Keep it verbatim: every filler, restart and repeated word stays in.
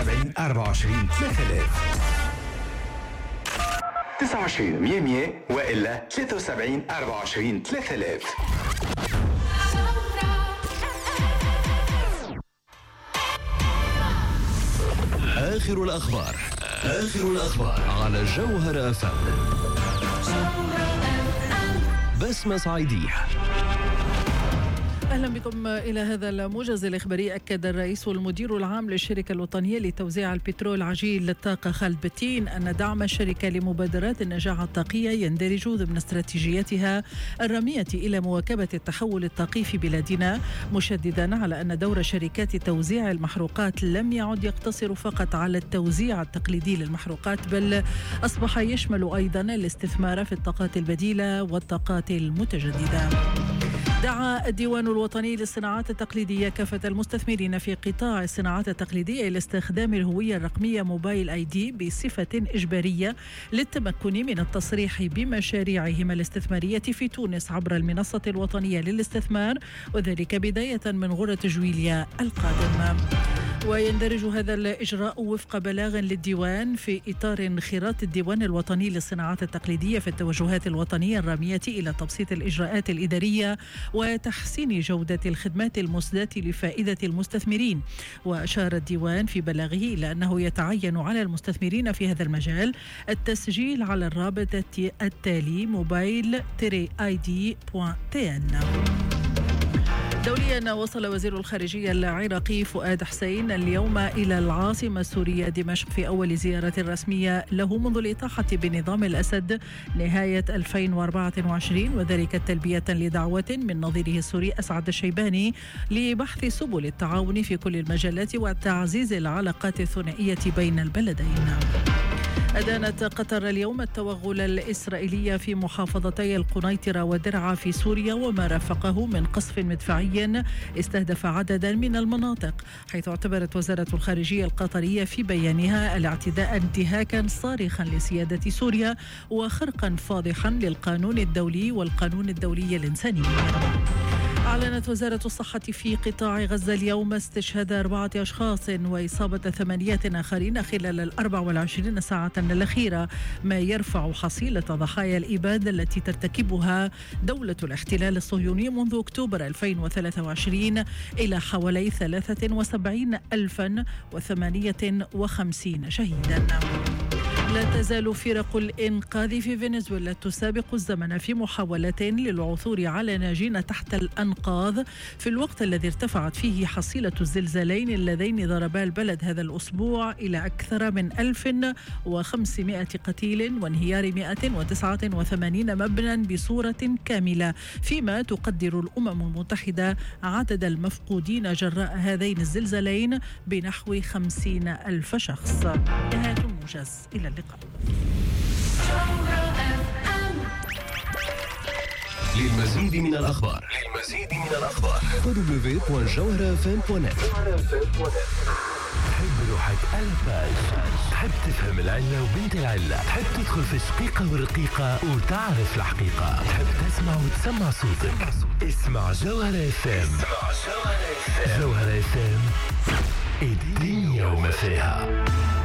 وسبعين أربعة وعشرين ثلاثة آلاف. تسعة وعشرين مية مية وإلا ثلاثة وسبعين أربعة وعشرين ثلاثة آلاف. آخر الأخبار آخر الأخبار على جوهر أف أم. بسمة صعيدية. أهلا بكم إلى هذا الموجز الإخباري. أكد الرئيس والمدير العام للشركة الوطنية لتوزيع البترول عجين للطاقة خالد بتين أن دعم الشركة لمبادرات النجاعة الطاقية يندرج ضمن استراتيجيتها الرامية إلى مواكبة التحول الطاقي في بلادنا، مشددا على أن دور شركات توزيع المحروقات لم يعد يقتصر فقط على التوزيع التقليدي للمحروقات، بل أصبح يشمل أيضا الاستثمار في الطاقات البديلة والطاقات المتجددة. دعا الديوان الوطني للصناعات التقليدية كافة المستثمرين في قطاع الصناعات التقليدية إلى استخدام الهوية الرقمية موبايل آي دي بصفة إجبارية للتمكن من التصريح بمشاريعهم الاستثمارية في تونس عبر المنصة الوطنية للاستثمار، وذلك بداية من غرة جويليا القادم. ويندرج هذا الإجراء وفق بلاغ للديوان في إطار انخراط الديوان الوطني للصناعات التقليدية في التوجهات الوطنية الرامية إلى تبسيط الإجراءات الإدارية وتحسين جودة الخدمات المسداة لفائدة المستثمرين. وأشار الديوان في بلاغه إلى أنه يتعين على المستثمرين في هذا المجال التسجيل على الرابط التالي موبايل آي دي دوت تي إن. دوليا، وصل وزير الخارجية العراقي فؤاد حسين اليوم إلى العاصمة السورية دمشق في أول زيارة رسمية له منذ الإطاحة بنظام الأسد نهاية ألفين وأربعة وعشرين، وذلك تلبية لدعوة من نظيره السوري أسعد الشيباني لبحث سبل التعاون في كل المجالات وتعزيز العلاقات الثنائية بين البلدين. أدانت قطر اليوم التوغل الإسرائيلي في محافظتي القنيطرة ودرعا في سوريا وما رافقه من قصف مدفعي استهدف عددا من المناطق، حيث اعتبرت وزارة الخارجية القطرية في بيانها الاعتداء انتهاكا صارخا لسيادة سوريا وخرقا فاضحا للقانون الدولي والقانون الدولي الإنساني. أعلنت وزارة الصحة في قطاع غزة اليوم استشهاد أربعة أشخاص وإصابة ثمانية آخرين خلال الأربع والعشرين ساعة الأخيرة، ما يرفع حصيلة ضحايا الإبادة التي ترتكبها دولة الاحتلال الصهيوني منذ أكتوبر ألفين وثلاثة وعشرين إلى حوالي ثلاثة وسبعين ألفا وثمانية وخمسين شهيدا. لا تزال فرق الإنقاذ في فنزويلا تسابق الزمن في محاولة للعثور على ناجين تحت الأنقاض في الوقت الذي ارتفعت فيه حصيلة الزلزالين اللذين ضربا البلد هذا الأسبوع إلى أكثر من ألف وخمسمائة قتيل وانهيار مئة وتسعة وثمانين مبنى بصورة كاملة، فيما تقدر الأمم المتحدة عدد المفقودين جراء هذين الزلزالين بنحو خمسين ألف شخص. نهاية الموجز، إلى اللقاء. للمزيد من الأخبار للمزيد من الأخبار دبليو دوت جوهر اف ام دوت نت. تحب روحك ألفاج، تحب تفهم العلة وبنت العلة، تحب تدخل في الشقيقة والرقيقة وتعرف الحقيقة، تحب تسمع وتسمع صوتك. اسمع جوهر اف ام. جوهر اف ام، الدنيا وما فيها.